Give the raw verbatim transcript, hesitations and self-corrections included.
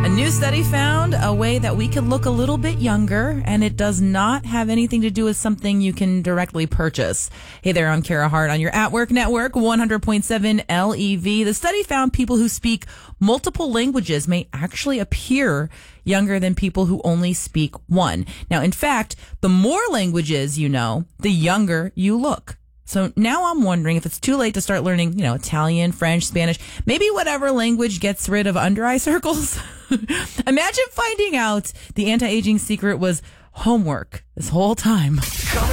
new study found a way that we could look a little bit younger, and it does not have anything to do with something you can directly purchase. Hey there, I'm Kara Hart on your At Work Network, one hundred point seven L E V. The study found people who speak multiple languages may actually appear younger than people who only speak one. Now, in fact, the more languages you know, the younger you look. So now I'm wondering if it's too late to start learning, you know, Italian, French, Spanish, maybe whatever language gets rid of under eye circles. Imagine finding out the anti-aging secret was homework this whole time.